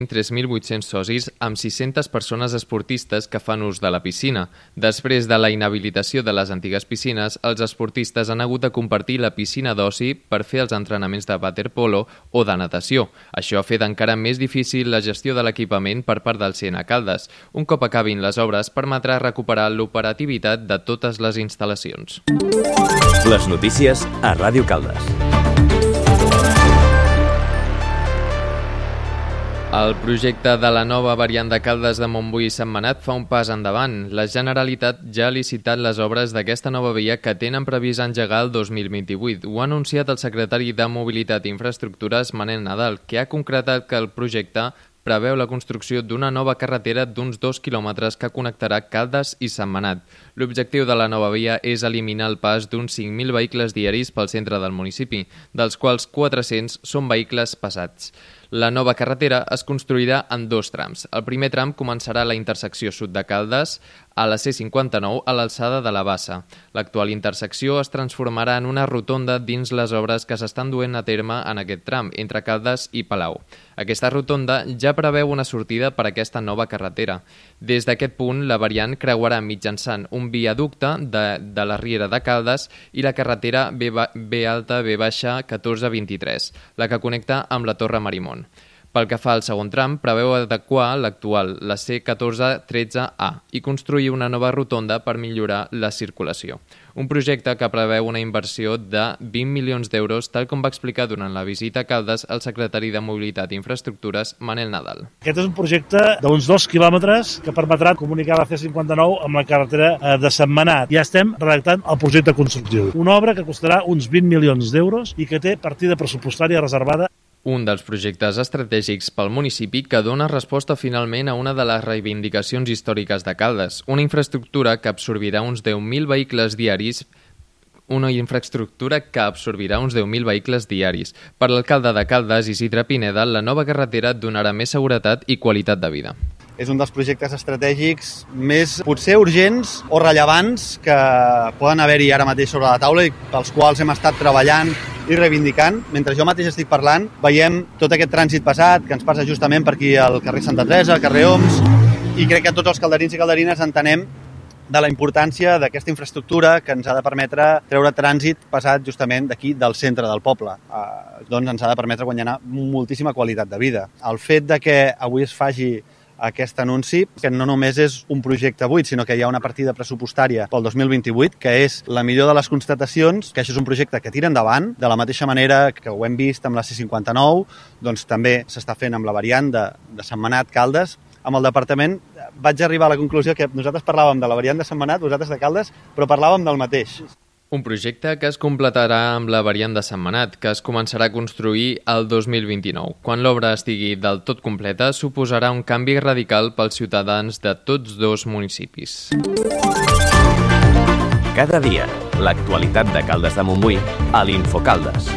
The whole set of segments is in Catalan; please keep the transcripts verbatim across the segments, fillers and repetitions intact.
tres mil vuit-cents socis amb sis-centes persones esportistes que fan ús de la piscina. Després de la inhabilitació de les antigues piscines, els esportistes han hagut de compartir la piscina d'oci per fer els entrenaments de waterpolo o de natació. Això ha fet encara més difícil la gestió de l'equipament per part del C N Caldes. Un cop acabin les obres, permetrà recuperar l'operativitat de totes les instal·lacions. Les notícies a Ràdio Caldes. El projecte de la nova variant de Caldes de Montbui i Sentmenat fa un pas endavant. La Generalitat ja ha licitat les obres d'aquesta nova via que tenen previst engegar el dos mil vint-i-vuit. Ho ha anunciat el secretari de Mobilitat i Infraestructures, Manel Nadal, que ha concretat que el projecte preveu la construcció d'una nova carretera d'uns dos quilòmetres que connectarà Caldes i Sentmenat. L'objectiu de la nova via és eliminar el pas d'uns cinc mil vehicles diaris pel centre del municipi, dels quals quatre-cents són vehicles pesats. La nova carretera es construirà en dos trams. El primer tram començarà a la intersecció sud de Caldes, a la C cinquanta-nou, a l'alçada de la Bassa. L'actual intersecció es transformarà en una rotonda dins les obres que s'estan duent a terme en aquest tram, entre Caldes i Palau. Aquesta rotonda ja preveu una sortida per a aquesta nova carretera. Des d'aquest punt, la variant creuarà mitjançant un viaducte de, de la Riera de Caldes i la carretera B, B alta B baixa catorze vint-i-tres, la que connecta amb la Torre Marimón. Pel que fa al segon tram, preveu adequar l'actual, la C catorze tretze A, i construir una nova rotonda per millorar la circulació. Un projecte que preveu una inversió de vint milions d'euros, tal com va explicar durant la visita a Caldes el secretari de Mobilitat i Infraestructures, Manel Nadal. Aquest és un projecte d'uns dos quilòmetres que permetrà comunicar la C cinquanta-nou amb la carretera de Sentmenat. Ja estem redactant el projecte constructiu. Una obra que costarà uns vint milions d'euros i que té partida pressupostària reservada. Un dels projectes estratègics pel municipi que dona resposta finalment a una de les reivindicacions històriques de Caldes, una infraestructura que absorbirà uns deu mil vehicles diaris una infraestructura que absorbirà uns deu mil vehicles diaris. Per l'alcalde de Caldes, Isidre Pineda, la nova carretera donarà més seguretat i qualitat de vida. És un dels projectes estratègics més potser urgents o rellevants que poden haver-hi ara mateix sobre la taula i pels quals hem estat treballant i reivindicant. Mentre jo mateix estic parlant, veiem tot aquest trànsit passat que ens passa justament per aquí al carrer Santa Teresa, al carrer Oms, i crec que tots els calderins i calderines entenem de la importància d'aquesta infraestructura que ens ha de permetre treure trànsit passat justament d'aquí, del centre del poble. Eh, doncs ens ha de permetre guanyar moltíssima qualitat de vida. El fet de que avui es faci aquest anunci, que no només és un projecte buit, sinó que hi ha una partida pressupostària pel dos mil vint-i-vuit, que és la millor de les constatacions, que això és un projecte que tira endavant, de la mateixa manera que ho hem vist amb la C cinquanta-nou, doncs també s'està fent amb la variant de, de Sentmenat Caldes. Amb el departament vaig arribar a la conclusió que nosaltres parlàvem de la variant de Sentmenat, vosaltres de Caldes, però parlàvem del mateix. Un projecte que es completarà amb la variant de Sentmenat, que es començarà a construir el dos mil vint-i-nou. Quan l'obra estigui del tot completa, suposarà un canvi radical pels ciutadans de tots dos municipis. Cada dia, l'actualitat de Caldes de Montbui a l'Infocaldes.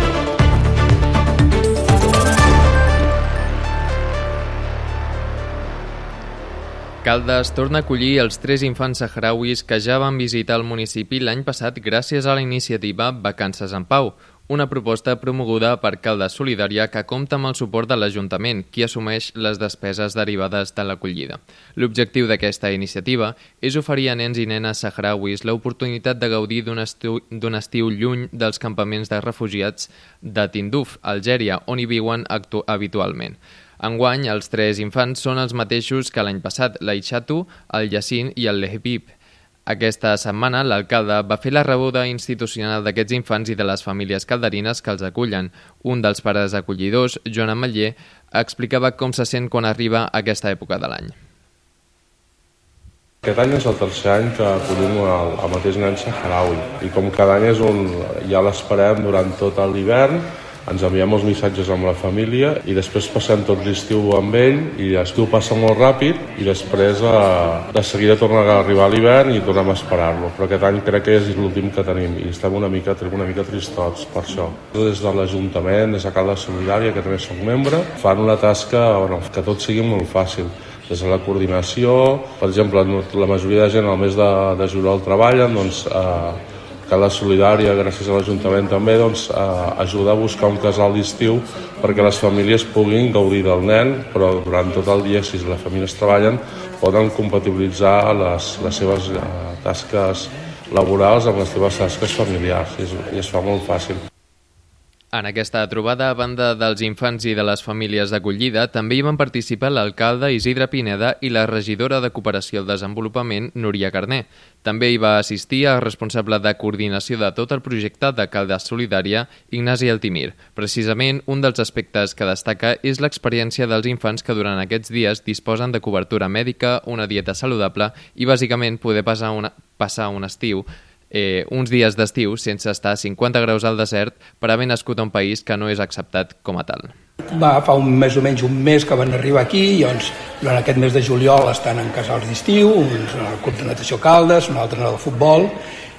Caldes torna a acollir els tres infants sahrauis que ja van visitar el municipi l'any passat gràcies a la iniciativa Vacances en Pau, una proposta promoguda per Caldes Solidària que compta amb el suport de l'Ajuntament, qui assumeix les despeses derivades de l'acollida. L'objectiu d'aquesta iniciativa és oferir a nens i nenes sahrauis l'oportunitat de gaudir d'un estiu, d'un estiu lluny dels campaments de refugiats de Tinduf, Algèria, on hi viuen habitualment. Enguany, els tres infants són els mateixos que l'any passat, l'Aixatu, el Yacine i el Lehbib. Aquesta setmana, l'alcalde va fer la rebuda institucional d'aquests infants i de les famílies calderines que els acullen. Un dels pares acollidors, Joan Ametller, explicava com se sent quan arriba aquesta època de l'any. Aquest any és el tercer any que acollim el, el mateix nen saharaui i com cada any és un, ja l'esperem durant tot l'hivern. Ens enviem els missatges amb la família i després passem tot l'estiu amb ell i l'estiu passa molt ràpid i després eh, de seguida torna a arribar l'hivern i tornem a esperar-lo. Però aquest any crec que és l'últim que tenim i estem una mica, una mica tristots per això. Des de l'Ajuntament, des de Caldes Solidària, que també soc membre, fan una tasca bueno, que tot sigui molt fàcil. Des de la coordinació, per exemple, la majoria de gent al mes de, de juliol treballen, doncs eh, Caldes Solidària, gràcies a l'Ajuntament també, doncs, ajuda a buscar un casal d'estiu perquè les famílies puguin gaudir del nen, però durant tot el dia, si les famílies treballen, poden compatibilitzar les, les seves eh, tasques laborals amb les seves tasques familiars, i es, i es fa molt fàcil. En aquesta trobada, a banda dels infants i de les famílies d'acollida, també hi van participar l'alcalde Isidre Pineda i la regidora de Cooperació al Desenvolupament, Núria Carné. També hi va assistir el responsable de coordinació de tot el projecte de Caldes Solidària, Ignasi Altimir. Precisament, un dels aspectes que destaca és l'experiència dels infants que durant aquests dies disposen de cobertura mèdica, una dieta saludable i, bàsicament, poder passar, una, passar un estiu Eh, uns dies d'estiu sense estar a cinquanta graus al desert per haver nascut a un país que no és acceptat com a tal. Va, fa un més o menys un mes que van arribar aquí i doncs, durant aquest mes de juliol estan en casals d'estiu, uns al club de natació Caldes, un altre en el futbol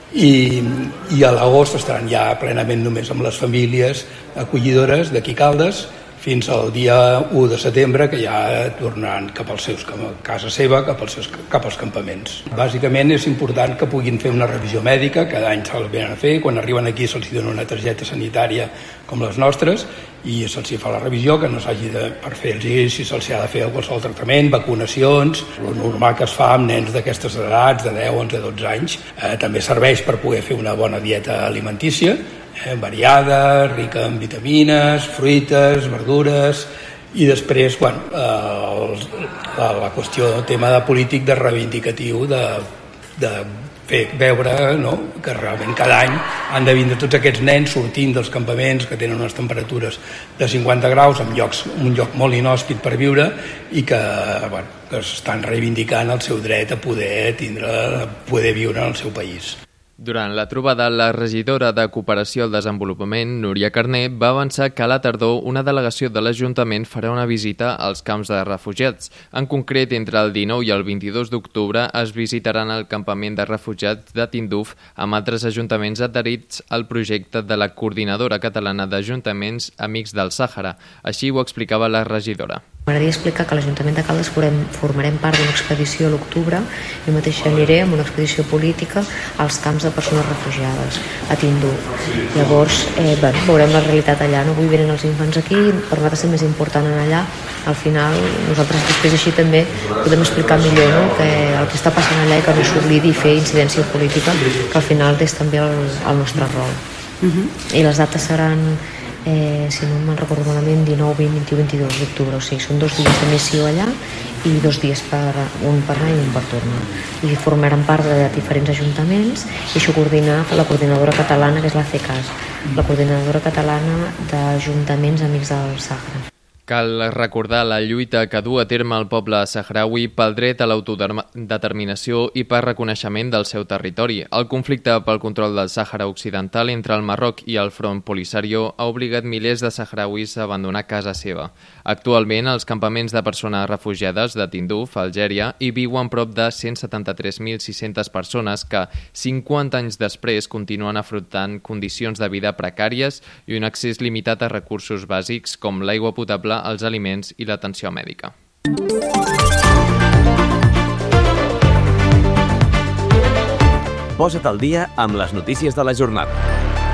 i, i a l'agost estaran ja plenament només amb les famílies acollidores d'aquí Caldes fins al dia u de setembre, que ja tornaran cap als seus, cap a casa seva, cap als, seus, cap als campaments. Bàsicament és important que puguin fer una revisió mèdica, cada any se'ls venen a fer, quan arriben aquí se'ls dona una targeta sanitària com les nostres i se'ls fa la revisió, que no s'hagi de, per fer-los, si se'ls ha de fer qualsevol tractament, vacunacions, el normal que es fa amb nens d'aquestes edats, de deu, onze, dotze anys. Eh, també serveix per poder fer una bona dieta alimentícia, Eh, variada, rica en vitamines, fruites, verdures i després, bueno, eh, la, la qüestió, el tema de polític de reivindicatiu de, de fer veure, no?, que realment cada any han de vindre tots aquests nens sortint dels campaments que tenen unes temperatures de cinquanta graus en llocs, un lloc molt inhòspit per viure i que, bueno, que estan reivindicant el seu dret a poder tindre, a poder viure en el seu país. Durant la trobada, la regidora de Cooperació al Desenvolupament, Núria Carné, va avançar que a la tardor una delegació de l'Ajuntament farà una visita als camps de refugiats. En concret, entre el dinou i el vint-i-dos d'octubre es visitaran el campament de refugiats de Tinduf amb altres ajuntaments adherits al projecte de la Coordinadora Catalana d'Ajuntaments Amics del Sàhara. Així ho explicava la regidora. M'agradaria explicar que l'Ajuntament de Caldes formarem part d'una expedició a l'octubre. Jo mateixa aniré amb una expedició política als camps de persones refugiades a Tinduf. Llavors, eh, bueno, veurem la realitat allà. No avui venen els infants aquí, per nosaltres és més important anar allà. Al final, nosaltres després així també podem explicar millor, no?, que el que està passant allà i que no s'oblidi i fer incidència política, que al final és també el, el nostre rol. Uh-huh. I les dates seran... Eh, si no me'n recordo malament, dinou, vint, vint-i-u, vint-i-dos d'octubre, o sigui, són dos dies de missió allà i dos dies per un per anar i un per tornar. I formaran part de diferents ajuntaments i això coordina la coordinadora catalana, que és la C E C A S, la coordinadora catalana d'ajuntaments amics del Sàhara. Cal recordar la lluita que du a terme el poble saharaui pel dret a l'autodeterminació i per reconeixement del seu territori. El conflicte pel control del Sàhara Occidental entre el Marroc i el Front Polisario ha obligat milers de saharauis a abandonar casa seva. Actualment, als campaments de persones refugiades de Tinduf, Algèria, hi viuen prop de cent setanta-tres mil sis-centes persones que, cinquanta anys després, continuen afrontant condicions de vida precàries i un accés limitat a recursos bàsics com l'aigua potable, els aliments i l'atenció mèdica. Posa't al dia amb les notícies de la jornada.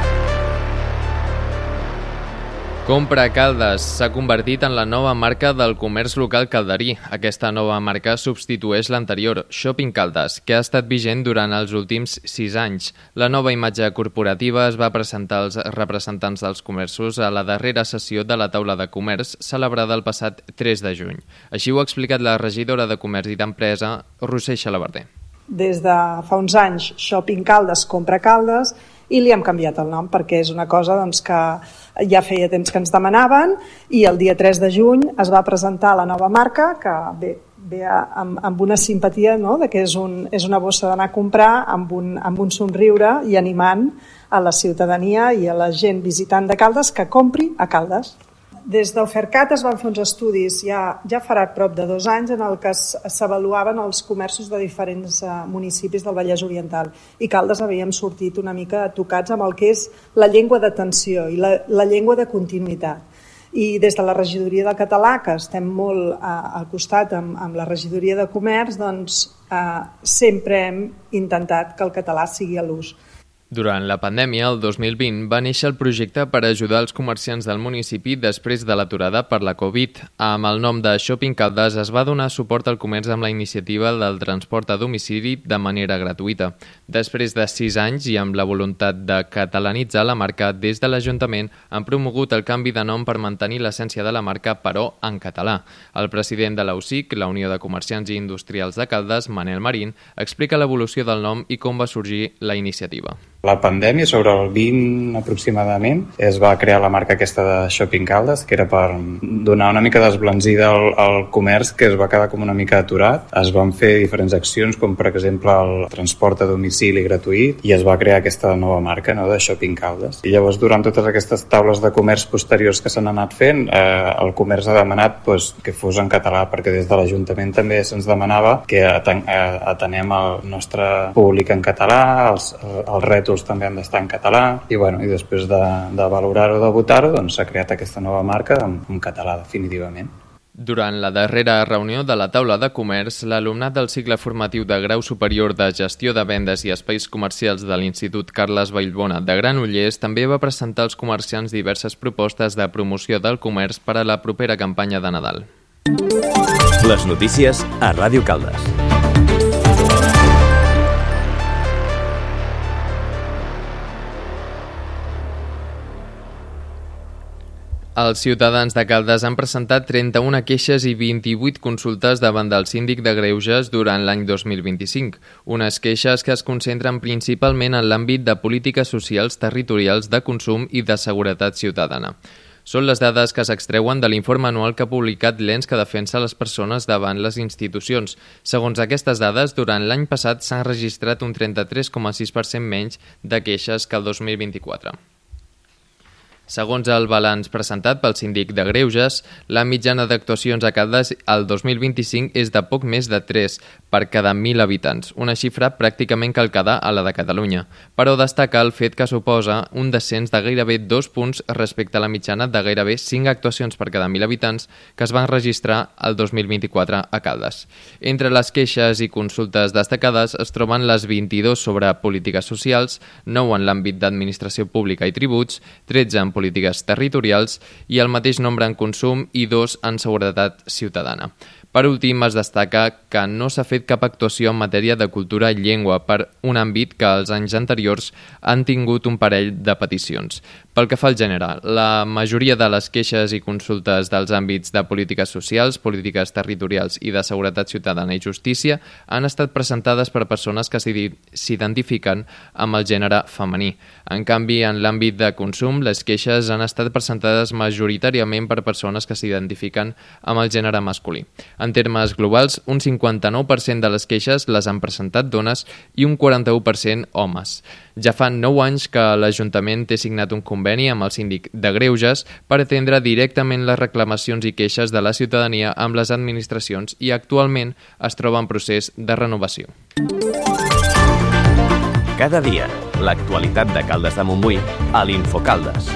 Compra Caldes s'ha convertit en la nova marca del comerç local calderí. Aquesta nova marca substitueix l'anterior, Shopping Caldes, que ha estat vigent durant els últims sis anys. La nova imatge corporativa es va presentar als representants dels comerços a la darrera sessió de la taula de comerç celebrada el passat tres de juny. Així ho ha explicat la regidora de Comerç i d'Empresa, Roser Xalabarder. Des de fa uns anys, Shopping Caldes compra Caldes, i li hem canviat el nom perquè és una cosa doncs, que ja feia temps que ens demanaven i el dia tres de juny es va presentar la nova marca que ve, ve amb, amb una simpatia, no?, de que és, un, és una bossa d'anar a comprar amb un, amb un somriure i animant a la ciutadania i a la gent visitant de Caldes que compri a Caldes. Des d'Ofercat es van fer uns estudis ja, ja farà prop de dos anys en el que s'avaluaven els comerços de diferents uh, municipis del Vallès Oriental i Caldes havíem sortit una mica tocats amb el que és la llengua d'atenció i la, la llengua de continuïtat. I des de la regidoria del català, que estem molt uh, al costat amb, amb la regidoria de comerç, doncs uh, sempre hem intentat que el català sigui a l'ús. Durant la pandèmia, el dos mil vint, va néixer el projecte per ajudar els comerciants del municipi després de l'aturada per la Covid. Amb el nom de Shopping Caldes es va donar suport al comerç amb la iniciativa del transport a domicili de manera gratuïta. Després de sis anys i amb la voluntat de catalanitzar la marca, des de l'Ajuntament han promogut el canvi de nom per mantenir l'essència de la marca, però en català. El president de l'A U C I C, la Unió de Comerciants i Industrials de Caldes, Manel Marín, explica l'evolució del nom i com va sorgir la iniciativa. La pandèmia, sobre el vint aproximadament, es va crear la marca aquesta de Shopping Caldes, que era per donar una mica d'esblanzida al, al comerç, que es va quedar com una mica aturat. Es van fer diferents accions, com per exemple el transport a domicili gratuït, i es va crear aquesta nova marca, no?, de Shopping Caldes. I llavors, durant totes aquestes taules de comerç posteriors que s'han anat fent, eh, el comerç ha demanat pues, que fos en català, perquè des de l'Ajuntament també se'ns demanava que aten atenem el nostre públic en català, els, els rètols també han d'estar en català, i, bueno, i després de, de valorar-ho, de votar-ho, doncs s'ha creat aquesta nova marca en, en català definitivament. Durant la darrera reunió de la taula de comerç, l'alumnat del cicle formatiu de grau superior de gestió de vendes i espais comercials de l'Institut Carles Vallbona de Granollers també va presentar als comerciants diverses propostes de promoció del comerç per a la propera campanya de Nadal. Les notícies a Ràdio Caldes. Els ciutadans de Caldes han presentat trenta-una queixes i vint-i-vuit consultes davant del síndic de Greuges durant l'any dos mil vint-i-cinc. Unes queixes que es concentren principalment en l'àmbit de polítiques socials, territorials, de consum i de seguretat ciutadana. Són les dades que s'extreuen de l'informe anual que ha publicat l'ens que defensa les persones davant les institucions. Segons aquestes dades, durant l'any passat s'han registrat un trenta-tres coma sis per cent menys de queixes que el dos mil vint-i-quatre. Segons el balanç presentat pel síndic de Greuges, la mitjana d'actuacions a Caldes el dos mil vint-i-cinc és de poc més de tres per cada mil habitants, una xifra pràcticament calcada a la de Catalunya, però destaca el fet que suposa un descens de gairebé dos punts respecte a la mitjana de gairebé cinc actuacions per cada mil habitants que es van registrar el dos mil vint-i-quatre a Caldes. Entre les queixes i consultes destacades es troben les vint-i-dos sobre polítiques socials, nou en l'àmbit d'administració pública i tributs, tretze en polítiques territorials i el mateix nombre en consum i dos en seguretat ciutadana. Per últim, es destaca que no s'ha fet cap actuació en matèria de cultura i llengua per un àmbit que els anys anteriors han tingut un parell de peticions. Pel que fa al gènere, la majoria de les queixes i consultes dels àmbits de polítiques socials, polítiques territorials i de seguretat ciutadana i justícia han estat presentades per persones que s'identifiquen amb el gènere femení. En canvi, en l'àmbit de consum, les queixes han estat presentades majoritàriament per persones que s'identifiquen amb el gènere masculí. En termes globals, un cinquanta-nou per cent de les queixes les han presentat dones i un quaranta-u per cent homes. Ja fa nou anys que l'Ajuntament té signat un conveni amb el síndic de Greuges per atendre directament les reclamacions i queixes de la ciutadania amb les administracions i actualment es troba en procés de renovació. Cada dia, l'actualitat de Caldes de Montbui a l'Infocaldes.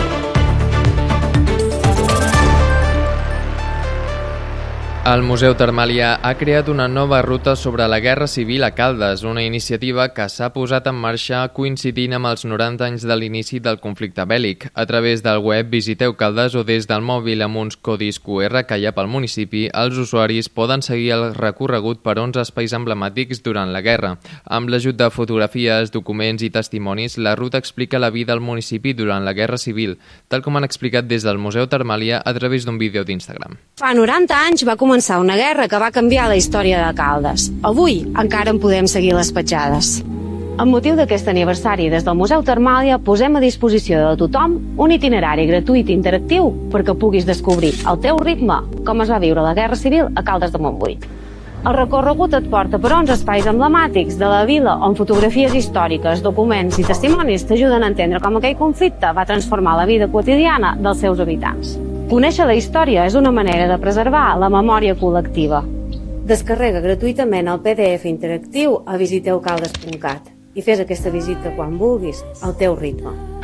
El Museu Termàlia ha creat una nova ruta sobre la Guerra Civil a Caldes, una iniciativa que s'ha posat en marxa coincidint amb els noranta anys de l'inici del conflicte bèl·lic. A través del web Visiteu Caldes o des del mòbil amb uns codis Q R que hi ha pel municipi, els usuaris poden seguir el recorregut per onze espais emblemàtics durant la guerra. Amb l'ajut de fotografies, documents i testimonis, la ruta explica la vida al municipi durant la Guerra Civil, tal com han explicat des del Museu Termàlia a través d'un vídeo d'Instagram. Fa noranta anys va començar una guerra que va canviar la història de Caldes. Avui encara en podem seguir les petjades. Amb motiu d'aquest aniversari, des del Museu Termàlia posem a disposició de tothom un itinerari gratuït i interactiu perquè puguis descobrir al teu ritme com es va viure la Guerra Civil a Caldes de Montbui. El recorregut et porta per onze espais emblemàtics de la vila on fotografies històriques, documents i testimonis t'ajuden a entendre com aquell conflicte va transformar la vida quotidiana dels seus habitants. Conèixer la història és una manera de preservar la memòria col·lectiva. Descarrega gratuïtament el P D F interactiu a visiteu caldes punt cat i fes aquesta visita quan vulguis, al teu ritme.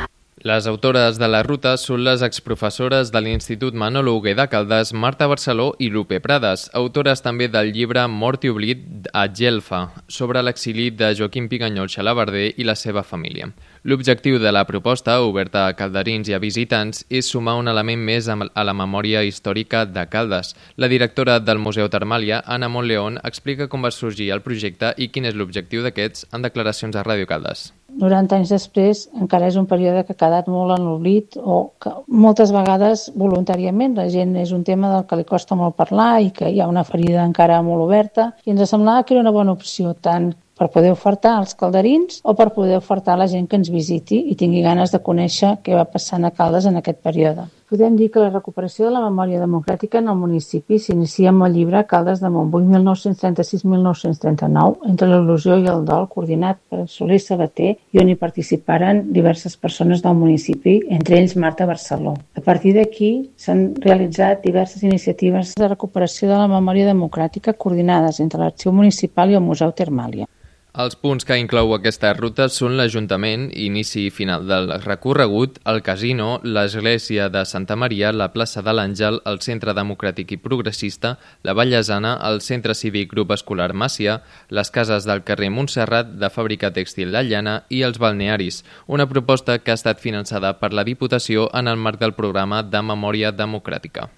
Les autores de la ruta són les exprofessores de l'Institut Manolo Hugué de Caldes, Marta Barceló i Lupe Prades, autores també del llibre Mort i oblit a Gelfa, sobre l'exili de Joaquim Piganyol Xalabarder i la seva família. L'objectiu de la proposta, oberta a calderins i a visitants, és sumar un element més a la memòria històrica de Caldes. La directora del Museu Termàlia, Anna Montleón, explica com va sorgir el projecte i quin és l'objectiu d'aquests en declaracions a Ràdio Caldes. noranta anys després encara és un període que ha quedat molt en l'oblit o que moltes vegades voluntàriament la gent és un tema del que li costa molt parlar i que hi ha una ferida encara molt oberta i ens semblava que era una bona opció tant per poder ofertar als calderins o per poder ofertar a la gent que ens visiti i tingui ganes de conèixer què va passar a Caldes en aquest període. Podem dir que la recuperació de la memòria democràtica en el municipi s'inicia amb el llibre Caldes de Montbui mil nou-cents trenta-sis - mil nou-cents trenta-nou, entre l'il·lusió i el dol, coordinat per Soler Sabater i on hi participaren diverses persones del municipi, entre ells Marta Barceló. A partir d'aquí s'han realitzat diverses iniciatives de recuperació de la memòria democràtica coordinades entre l'Arxiu Municipal i el Museu Termàlia. Els punts que inclou aquesta ruta són l'Ajuntament, inici i final del recorregut, el casino, l'església de Santa Maria, la plaça de l'Àngel, el Centre Democràtic i Progressista, la Vallesana, el Centre Cívic Grup Escolar Macià, les cases del carrer Montserrat, de fàbrica tèxtil de Llana i els balnearis, una proposta que ha estat finançada per la Diputació en el marc del programa de Memòria Democràtica.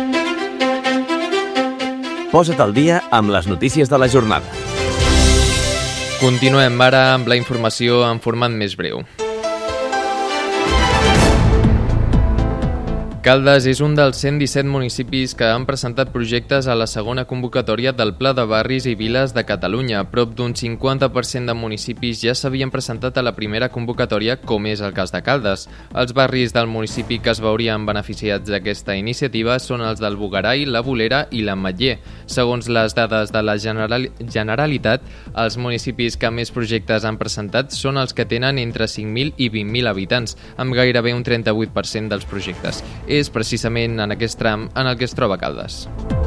Posa't al dia amb les notícies de la jornada. Continuem ara amb la informació en format més breu. Caldes és un dels cent disset municipis que han presentat projectes a la segona convocatòria del Pla de Barris i Viles de Catalunya. Prop d'un cinquanta per cent de municipis ja s'havien presentat a la primera convocatòria, com és el cas de Caldes. Els barris del municipi que es veurien beneficiats d'aquesta iniciativa són els del Bugarai, la Bolera i l'Ametller. Segons les dades de la General... Generalitat, els municipis que més projectes han presentat són els que tenen entre cinc mil i vint mil habitants, amb gairebé un trenta-vuit per cent dels projectes. És precisament en aquest tram en el que es troba Caldes.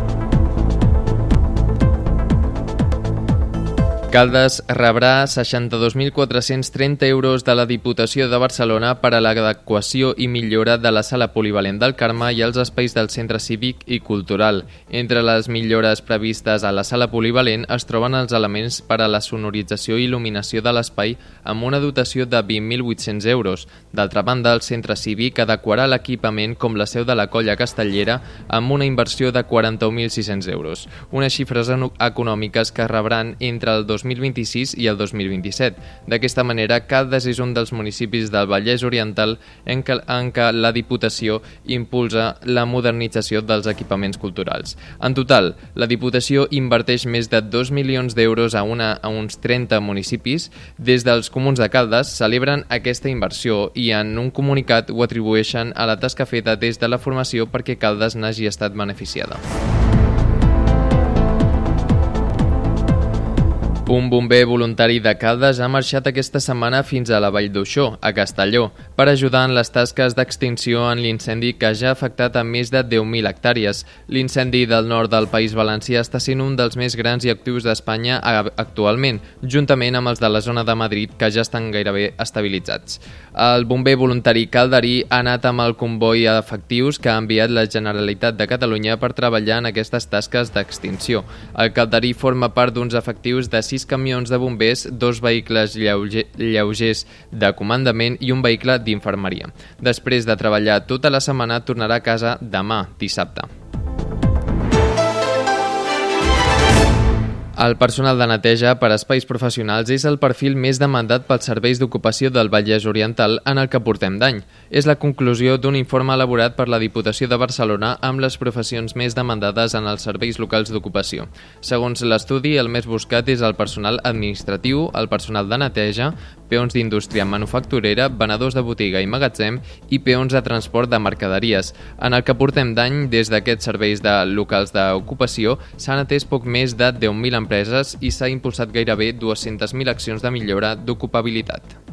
Caldes rebrà seixanta-dos mil quatre-cents trenta euros de la Diputació de Barcelona per a l'adequació i millora de la sala polivalent del Carme i els espais del Centre Cívic i Cultural. Entre les millores previstes a la sala polivalent es troben els elements per a la sonorització i il·luminació de l'espai amb una dotació de vint mil vuit-cents euros. D'altra banda, el Centre Cívic adequarà l'equipament com la seu de la Colla Castellera amb una inversió de quaranta-un mil sis-cents euros. Unes xifres econòmiques que rebran entre el dos mil vint-i-sis i el dos mil vint-i-set. D'aquesta manera, Caldes és un dels municipis del Vallès Oriental en què, en què la Diputació impulsa la modernització dels equipaments culturals. En total, la Diputació inverteix més de dos milions d'euros a, una, a uns trenta municipis. Des dels comuns de Caldes celebren aquesta inversió i en un comunicat ho atribueixen a la tasca feta des de la formació perquè Caldes n'hagi estat beneficiada. Un bomber voluntari de Caldes ha marxat aquesta setmana fins a la Vall d'Uixó, a Castelló, per ajudar en les tasques d'extinció en l'incendi que ja ha afectat a més de deu mil hectàrees. L'incendi del nord del País Valencià està sent un dels més grans i actius d'Espanya actualment, juntament amb els de la zona de Madrid, que ja estan gairebé estabilitzats. El bomber voluntari calderí ha anat amb el comboi d'efectius que ha enviat la Generalitat de Catalunya per treballar en aquestes tasques d'extinció. El calderí forma part d'uns efectius de sis camions de bombers, dos vehicles lleuge, lleugers de comandament i un vehicle d'infermeria. Després de treballar tota la setmana, tornarà a casa demà, dissabte. El personal de neteja per a espais professionals és el perfil més demandat pels serveis d'ocupació del Vallès Oriental en el que portem d'any. És la conclusió d'un informe elaborat per la Diputació de Barcelona amb les professions més demandades en els serveis locals d'ocupació. Segons l'estudi, el més buscat és el personal administratiu, el personal de neteja, peons d'indústria manufacturera, venedors de botiga i magatzem i peons de transport de mercaderies. En el que portem d'any, des d'aquests serveis de locals d'ocupació, s'han atès poc més de deu mil empreses i s'ha impulsat gairebé dues-centes mil accions de millora d'ocupabilitat.